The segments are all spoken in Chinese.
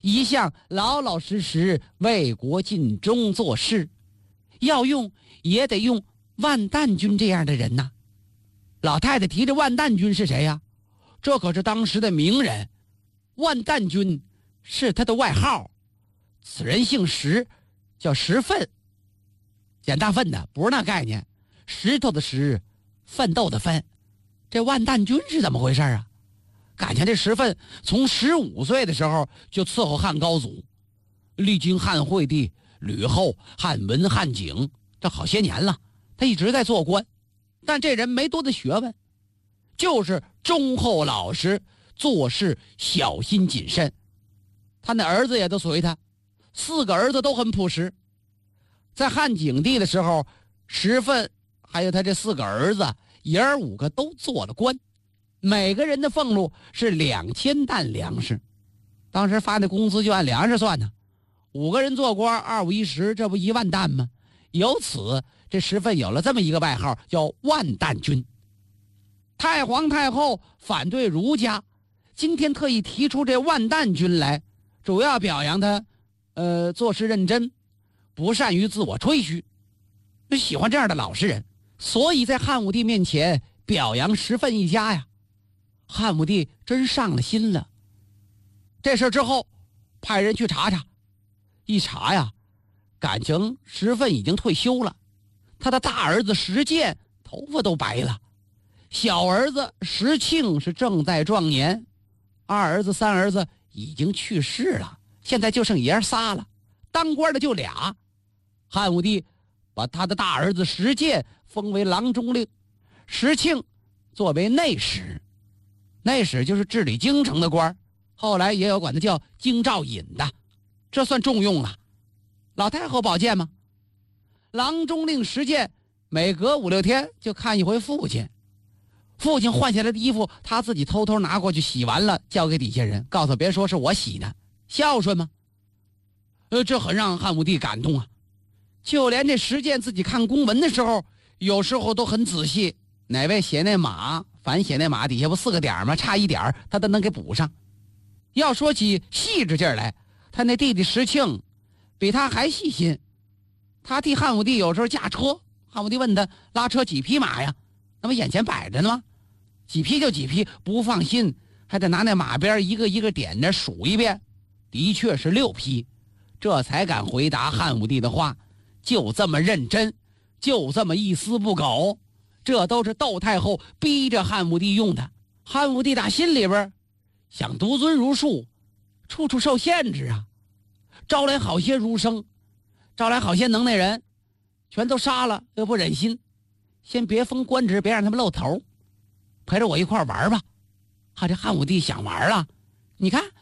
一向老老实实为国尽忠做事，要用也得用万旦君这样的人呐。老太太提着万旦君是谁呀？这可是当时的名人，万旦君是他的外号。此人姓石，叫石奋，捡大粪的，不是那概念，石头的石，奋斗的奋。这万旦君是怎么回事啊？感情这石奋从15岁的时候就伺候汉高祖，历经汉惠帝、吕后、汉文、汉景，这好些年了，他一直在做官。但这人没多大学问，就是忠厚老实，做事小心谨慎。他那儿子也都随他，4个儿子都很朴实。在汉景帝的时候，石奋还有他这4个儿子爷儿5个都做了官，每个人的俸禄是2000担粮食。当时发的工资就按粮食算呢，5个人做官，2、5、10，这不1万担吗？由此这石奋有了这么一个外号，叫万旦君。太皇太后反对儒家，今天特意提出这万旦君来，主要表扬他做事认真，不善于自我吹嘘，喜欢这样的老实人，所以在汉武帝面前表扬石奋一家呀。汉武帝真上了心了。这事之后派人去查查，一查呀，感情石奋已经退休了，他的大儿子石建头发都白了，小儿子石庆是正在壮年，二儿子三儿子已经去世了，现在就剩爷儿仨了，当官的就俩。汉武帝把他的大儿子石建封为郎中令，石庆作为内史，内史就是治理京城的官，后来也有管他叫京兆尹的，这算重用了。老太后保荐吗？郎中令石建每隔5、6天就看一回父亲，父亲换下来的衣服他自己偷偷拿过去洗完了交给底下人，告诉别说是我洗的，孝顺吗？这很让汉武帝感动啊。就连这石建自己看公文的时候，有时候都很仔细，哪位写那马，反写那马底下不4个点吗？差1点他都能给补上。要说起细致劲儿来，他那弟弟石庆比他还细心。他替汉武帝有时候驾车，汉武帝问他拉车几匹马呀？那么眼前摆着呢吗？几匹就几匹，不放心还得拿那马鞭一个一个点着数一遍，的确是6匹，这才敢回答汉武帝的话，就这么认真，就这么一丝不苟。这都是窦太后逼着汉武帝用的。汉武帝打心里边想独尊儒术，处处受限制啊，招来好些儒生，招来好些能耐人，全都杀了，又不忍心，先别封官职，别让他们露头，陪着我一块玩吧。这汉武帝想玩了，你看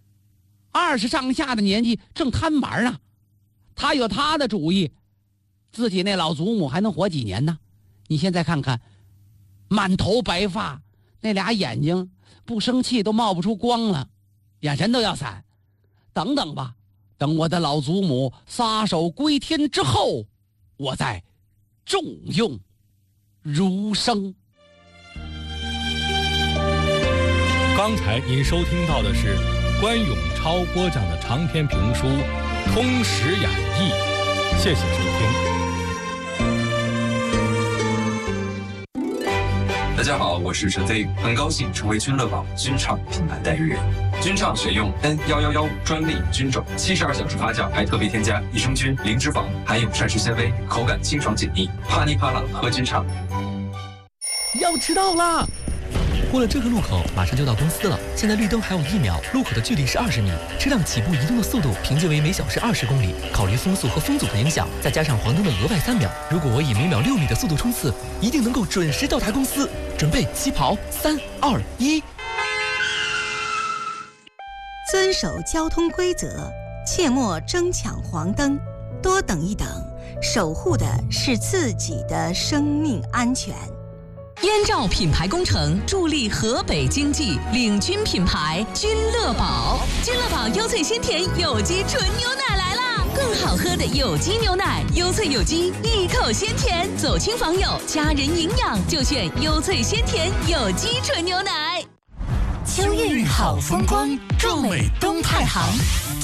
20上下的年纪正贪玩呢，他有他的主意，自己那老祖母还能活几年呢？你现在看看，满头白发，那俩眼睛不生气都冒不出光了，眼神都要散。等等吧，等我的老祖母撒手归天之后，我再重用儒生。 刚才您收听到的是关永超播讲的长篇评书《通史演义》，谢谢收听。 大家好，我是陈飞，很高兴成为君乐宝君畅品牌代言人。君畅选用 N1115专利菌种，72小时发酵，还特别添加益生菌、零脂肪，含有膳食纤维，口感清爽解腻，啪哩啪啦喝君畅。 要迟到啦！过了这个路口，马上就到公司了。现在绿灯还有1秒，路口的距离是20米，车辆起步移动的速度平均为每小时20公里。考虑风速和风阻的影响，再加上黄灯的额外3秒，如果我以每秒6米的速度冲刺，一定能够准时到达公司。准备起跑，3、2、1。 遵守交通规则，切莫争抢黄灯，多等一等，守护的是自己的生命安全。 燕赵品牌工程助力河北经济，领军品牌君乐宝。君乐宝优萃鲜甜有机纯牛奶来啦！更好喝的有机牛奶，优萃有机，一口鲜甜，走亲访友，家人营养就选优萃鲜甜有机纯牛奶。 秋韵好风光，壮美东太行。